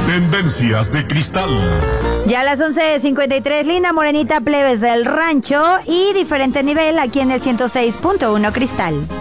Tendencias de Cristal. Ya a las 11:53, Linda Morenita, plebes del rancho y diferente nivel aquí en el 106.1 Cristal.